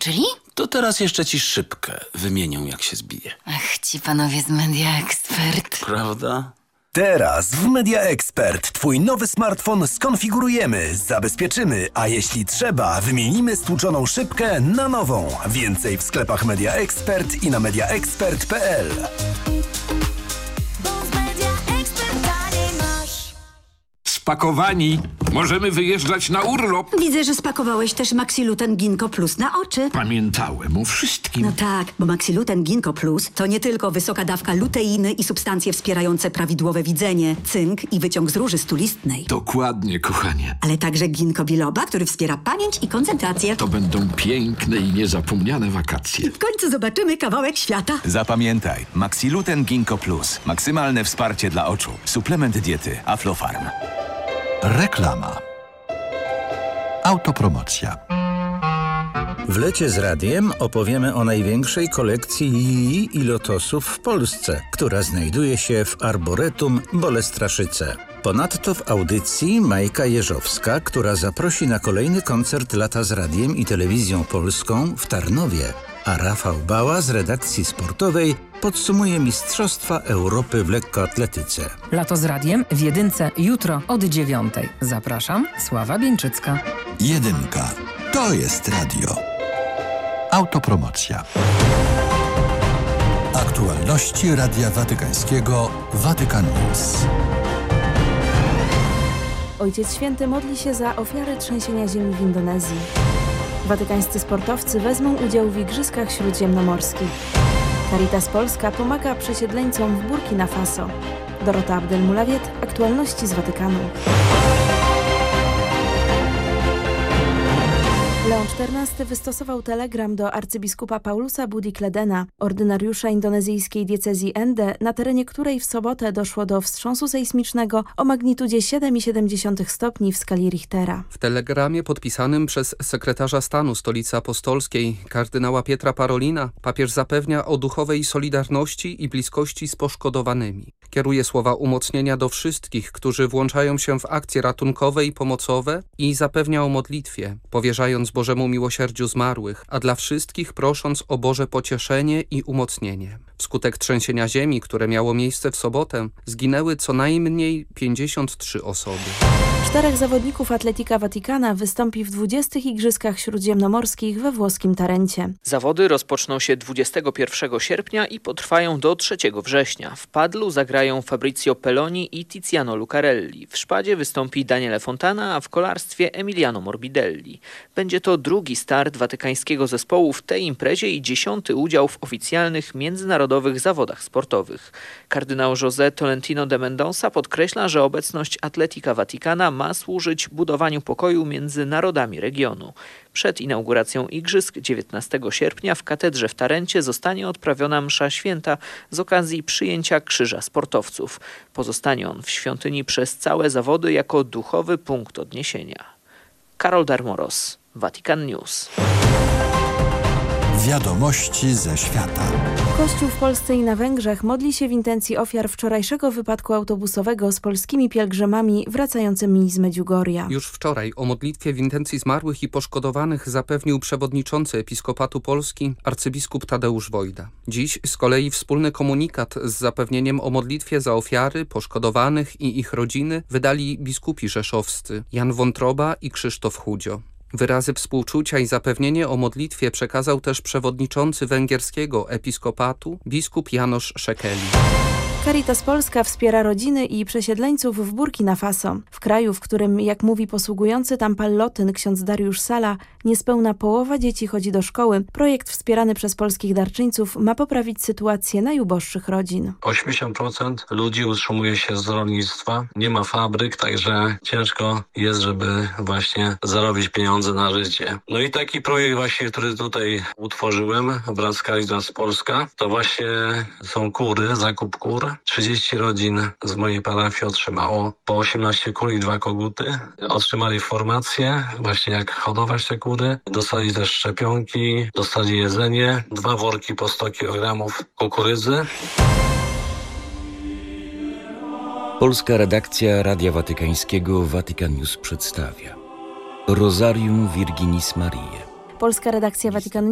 nauczyli? To teraz jeszcze ci szybkę wymienią, jak się zbije. Ach, ci panowie z Media Expert. Prawda? Teraz w Media Expert twój nowy smartfon skonfigurujemy, zabezpieczymy, a jeśli trzeba, wymienimy stłuczoną szybkę na nową. Więcej w sklepach Media Expert i na mediaexpert.pl. Spakowani. Możemy wyjeżdżać na urlop. Widzę, że spakowałeś też Maxiluten Ginkgo Plus na oczy. Pamiętałem o wszystkim. No tak, bo Maxiluten Ginkgo Plus to nie tylko wysoka dawka luteiny i substancje wspierające prawidłowe widzenie, cynk i wyciąg z róży stulistnej. Dokładnie, kochanie. Ale także ginkgo biloba, który wspiera pamięć i koncentrację. To będą piękne i niezapomniane wakacje. W końcu zobaczymy kawałek świata. Zapamiętaj, Maxiluten Ginkgo Plus. Maksymalne wsparcie dla oczu. Suplement diety Aflofarm. Reklama. Autopromocja. W Lecie z Radiem opowiemy o największej kolekcji lilii i lotosów w Polsce, która znajduje się w Arboretum Bolestraszyce. Ponadto w audycji Majka Jeżowska, która zaprosi na kolejny koncert Lata z Radiem i Telewizją Polską w Tarnowie, a Rafał Bała z redakcji sportowej podsumuje Mistrzostwa Europy w lekkoatletyce. Lato z Radiem w Jedynce jutro od 9:00. Zapraszam, Sława Bieńczycka. Jedynka. To jest radio. Autopromocja. Aktualności Radia Watykańskiego Vatican News. Ojciec Święty modli się za ofiary trzęsienia ziemi w Indonezji. Watykańscy sportowcy wezmą udział w Igrzyskach Śródziemnomorskich. Caritas Polska pomaga przesiedleńcom w Burkina Faso. Dorota Abdelmulawiet, aktualności z Watykanu. Leon XIV wystosował telegram do arcybiskupa Paulusa Budi Kledena, ordynariusza indonezyjskiej diecezji Ende, na terenie której w sobotę doszło do wstrząsu sejsmicznego o magnitudzie 7,7 stopni w skali Richtera. W telegramie podpisanym przez sekretarza stanu Stolicy Apostolskiej, kardynała Pietra Parolina, papież zapewnia o duchowej solidarności i bliskości z poszkodowanymi. Kieruje słowa umocnienia do wszystkich, którzy włączają się w akcje ratunkowe i pomocowe i zapewnia o modlitwie, powierzając Bożemu miłosierdziu zmarłych, a dla wszystkich prosząc o Boże pocieszenie i umocnienie. Wskutek trzęsienia ziemi, które miało miejsce w sobotę, zginęły co najmniej 53 osoby. 4 zawodników Atletica Vaticana wystąpi w 20. Igrzyskach Śródziemnomorskich we włoskim Tarencie. Zawody rozpoczną się 21 sierpnia i potrwają do 3 września. W padlu zagrają Fabrizio Pelloni i Tiziano Lucarelli. W szpadzie wystąpi Daniele Fontana, a w kolarstwie Emiliano Morbidelli. Będzie to drugi start watykańskiego zespołu w tej imprezie i 10. udział w oficjalnych międzynarodowych zawodach sportowych. Kardynał José Tolentino de Mendonça podkreśla, że obecność Atletica Vaticana ma służyć budowaniu pokoju między narodami regionu. Przed inauguracją igrzysk 19 sierpnia w katedrze w Tarencie zostanie odprawiona msza święta z okazji przyjęcia krzyża sportowców. Pozostanie on w świątyni przez całe zawody jako duchowy punkt odniesienia. Karol Darmoros, Vatican News. Wiadomości ze świata. Kościół w Polsce i na Węgrzech modli się w intencji ofiar wczorajszego wypadku autobusowego z polskimi pielgrzymami wracającymi z Medjugorja. Już wczoraj o modlitwie w intencji zmarłych i poszkodowanych zapewnił przewodniczący Episkopatu Polski arcybiskup Tadeusz Wojda. Dziś z kolei wspólny komunikat z zapewnieniem o modlitwie za ofiary, poszkodowanych i ich rodziny wydali biskupi rzeszowscy Jan Wątroba i Krzysztof Chudzio. Wyrazy współczucia i zapewnienie o modlitwie przekazał też przewodniczący węgierskiego episkopatu biskup János Szekeli. Caritas Polska wspiera rodziny i przesiedleńców w Burkina Faso. W kraju, w którym, jak mówi posługujący tam pallotyn ksiądz Dariusz Sala, niespełna połowa dzieci chodzi do szkoły, projekt wspierany przez polskich darczyńców ma poprawić sytuację najuboższych rodzin. 80% ludzi utrzymuje się z rolnictwa, nie ma fabryk, także ciężko jest, żeby właśnie zarobić pieniądze na życie. No i taki projekt właśnie, który tutaj utworzyłem wraz z Caritas Polska, to właśnie są kury, zakup kur. 30 rodzin z mojej parafii otrzymało po 18 kur i 2 koguty. Otrzymali formacje, właśnie jak hodować te kury. Dostali też szczepionki, dostali jedzenie, 2 worki po 100 kg kukurydzy. Polska redakcja Radia Watykańskiego Vatican News przedstawia Rosarium Virginis Mariae. Polska redakcja Vatican